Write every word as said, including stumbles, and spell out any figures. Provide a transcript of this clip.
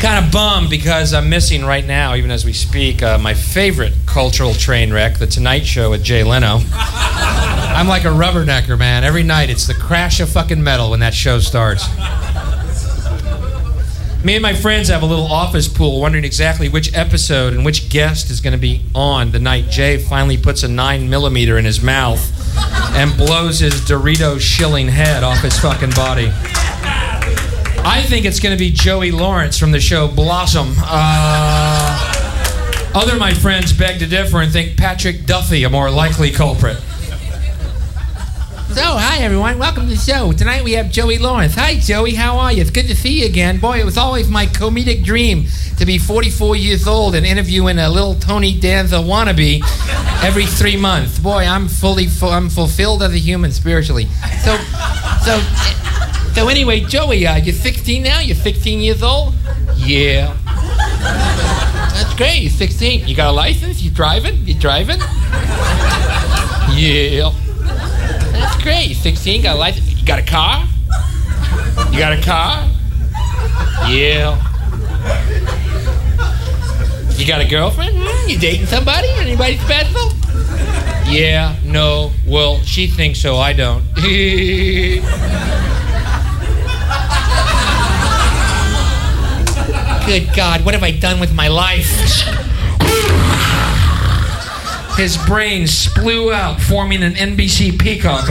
kind of bummed because I'm missing right now, even as we speak, uh, my favorite cultural train wreck, The Tonight Show with Jay Leno. I'm like a rubbernecker, man. Every night it's the crash of fucking metal when that show starts. Me and my friends have a little office pool wondering exactly which episode and which guest is going to be on the night Jay finally puts a nine millimeter in his mouth and blows his Dorito shilling head off his fucking body. I think it's going to be Joey Lawrence from the show Blossom. Uh, other my friends beg to differ and think Patrick Duffy a more likely culprit. So, hi everyone, welcome to the show. Tonight we have Joey Lawrence. Hi Joey, how are you? It's good to see you again. Boy, it was always my comedic dream to be forty-four years old and interviewing a little Tony Danza wannabe every three months. Boy, I'm fully, fu- I'm fulfilled as a human spiritually. So, so, so anyway, Joey, uh, you're sixteen now? You're sixteen years old? Yeah. That's great, you're sixteen. You got a license? You driving? You driving? Yeah. That's great. You're sixteen, got a license. You got a car? You got a car? Yeah. You got a girlfriend? Hmm? You dating somebody? Anybody special? Yeah, no. Well, she thinks so. I don't. Good God, what have I done with my life? His brain splew out, forming an N B C peacock